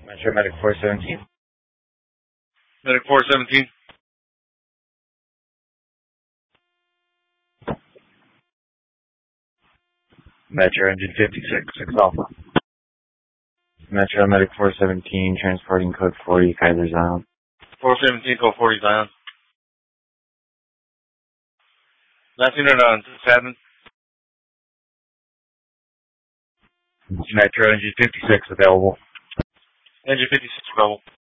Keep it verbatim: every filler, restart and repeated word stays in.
Metro Medic four seventeen. Medic four seventeen. Metro Engine fifty-six, six Alpha. Metro Medic four seventeen, transporting code forty, Kaiser Zion. four seventeen, code forty, Zion. Last unit on seven. Metro Engine fifty-six available. Engine fifty-six available.